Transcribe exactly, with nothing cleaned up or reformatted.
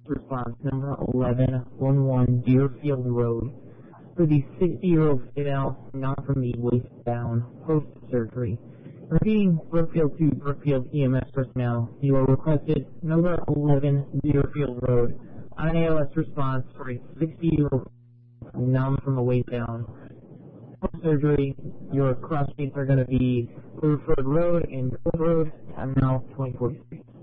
response number eleven one one Deerfield Road for the sixty-year-old female, not from the waist down, post-surgery. Repeating Brookfield to Brookfield E M S personnel, you are requested number eleven Deerfield Road on an A L S response for a sixty-year-old numb from the waist down. Post-surgery, your cross streets are going to be Rutherford Road and Gold Road, time now twenty forty-six.